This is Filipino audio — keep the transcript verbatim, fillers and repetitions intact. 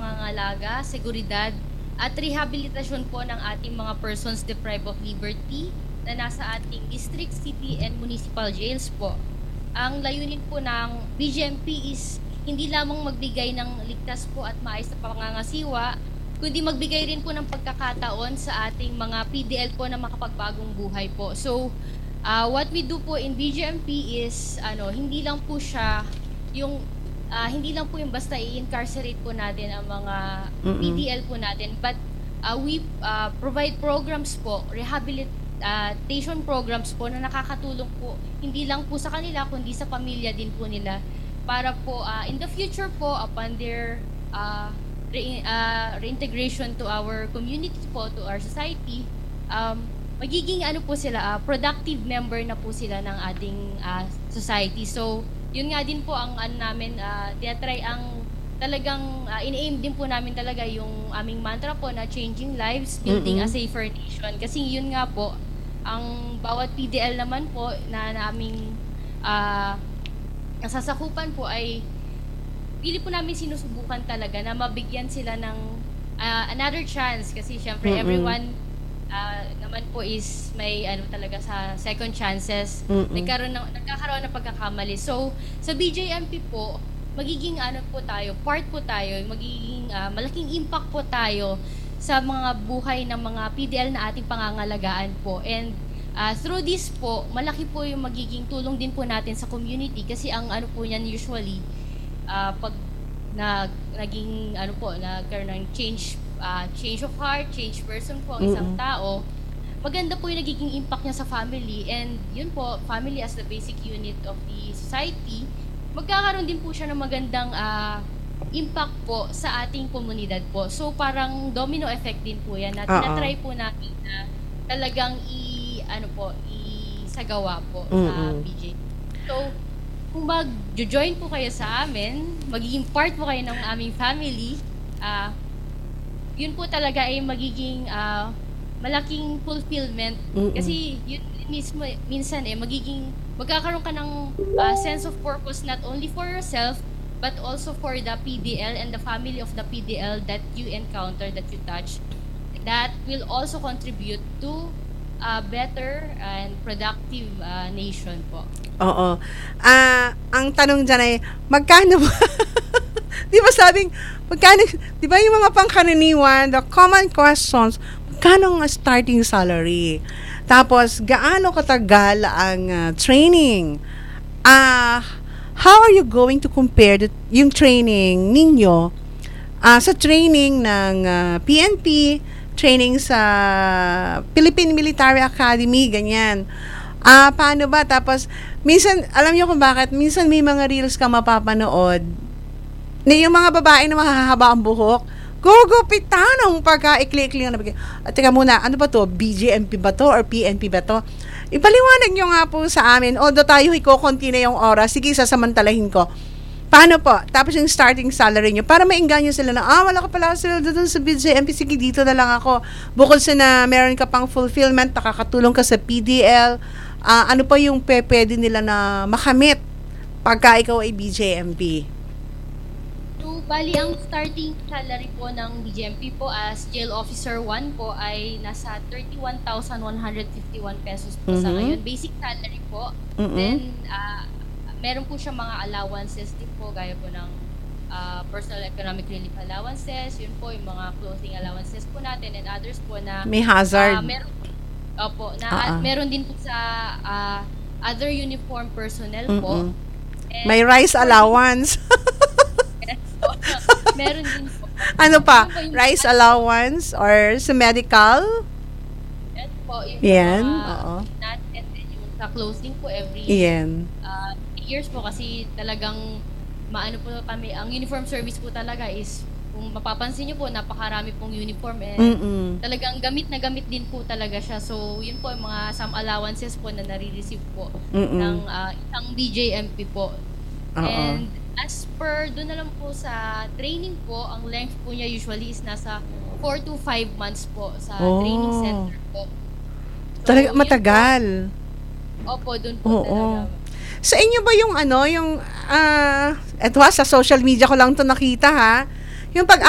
pangangalaga, seguridad, at rehabilitasyon po ng ating mga persons deprived of liberty na nasa ating district, city, and municipal jails po. Ang layunin po ng B J M P is hindi lamang magbigay ng ligtas po at maayos na pangangasiwa, kundi magbigay rin po ng pagkakataon sa ating mga P D L po na makapagbagong buhay po. So, uh, what we do po in B J M P is, ano, hindi lang po siya yung, uh, hindi lang po yung basta i-incarcerate po natin ang mga Mm-mm. P D L po natin, but uh, we uh, provide programs po, rehabilitation programs po na nakakatulong po, hindi lang po sa kanila, kundi sa pamilya din po nila, para po uh, in the future po, upon their uh, re- uh, reintegration to our community po, to our society, um, magiging ano po sila, uh, productive member na po sila ng ating uh, society. So, yun nga din po ang ano namin, uh, tinatry ang talagang uh, in-aim din po namin talaga yung aming mantra po na changing lives, building Mm-mm. a safer nation. Kasi yun nga po, ang bawat P D L naman po na naming uh, nasasakupan po ay pili po namin sinusubukan talaga na mabigyan sila ng uh, another chance, kasi syempre Mm-mm. everyone uh, naman po is may ano talaga sa second chances. Mm-mm. nagkaroon ng nagkakaroon ng pagkakamali. So sa B J M P po, magiging ano po tayo, part po tayo, magiging uh, malaking impact po tayo sa mga buhay ng mga P D L na ating pangangalagaan po. And Uh, through this po, malaki po yung magiging tulong din po natin sa community, kasi ang ano po yan usually, uh, pag na, naging ano po, nagkaroon ng change, uh, change of heart, change person po ang isang Mm-mm. tao, maganda po yung nagiging impact niya sa family, and yun po, family as the basic unit of the society, magkakaroon din po siya ng magandang uh, impact po sa ating komunidad po. So parang domino effect din po yan, na tinatry po natin na talagang i ano po, isagawa po Mm-mm. sa B J. So, kung mag-join po kayo sa amin, magiging part po kayo ng aming family, uh, yun po talaga ay magiging uh, malaking fulfillment. Mm-mm. Kasi yun mismo, minsan eh, magiging, magkakaroon ka ng uh, sense of purpose not only for yourself, but also for the P D L and the family of the P D L that you encounter, that you touch. That will also contribute to a better and productive uh, nation po. Oo. Ah, uh, ang tanong dyan ay, magkano ba? Di ba sabing, magkano, di ba yung mga pangkaraniwan, the common questions, magkano ang starting salary? Tapos, gaano katagal ang uh, training? Ah, uh, how are you going to compare the, yung training ninyo uh, sa training ng uh, P N P, training sa Philippine Military Academy, ganyan. Ah, paano ba? Tapos, minsan, alam niyo kung bakit, minsan may mga reels ka mapapanood na yung mga babae na mahahaba ang buhok, gugupitan ang pagka-ikli-ikli na nabigay. At teka muna, ano ba to? B J M P ba to? Or P N P ba to? Ipaliwanag nyo nga po sa amin, although tayo iko-konti na yung oras, sige, sasamantalahin ko. Paano po? Tapos yung starting salary nyo, para maingganyo sila na, ah, wala ka pala sila doon sa B J M P, sige, dito na lang ako. Bukod sa na meron ka pang fulfillment, nakakatulong ka sa P D L, uh, ano pa yung pe, pwede nila na makamit pagka ikaw ay B J M P? So, bali, ang starting salary po ng B J M P po as Jail Officer one po ay nasa thirty-one thousand one hundred fifty-one pesos po mm-hmm. sa ngayon. Basic salary po. Mm-hmm. Then, uh, meron po siya mga allowances din po, gaya po ng uh, personal economic relief allowances, yun po, yung mga clothing allowances po natin, and others po na may hazard. Uh, meron, opo, na uh-uh. meron din po sa uh, other uniform personnel po. And may rice allowance. Yes po. Meron din po. Ano pa? Rice allowance or sa medical? Yes po. Yung yan, mga, oo. Natin, yung sa closing po every yan. Uh, years po, kasi talagang maano po kami, ang uniform service po talaga is, kung mapapansin nyo po, napakarami pong uniform, and Mm-mm. talagang gamit na gamit din po talaga siya. So, yun po yung mga some allowances po na nare-receive po Mm-mm. ng uh, isang B J M P po. Uh-oh. And as per, doon na lang po sa training po, ang length po niya usually is nasa four to five months po sa oh. training center po. So, talaga matagal. Po, opo, doon po oh, talaga. Oh. Sa inyo ba yung ano, yung, ah, uh, eto ha, sa social media ko lang to nakita ha, yung pag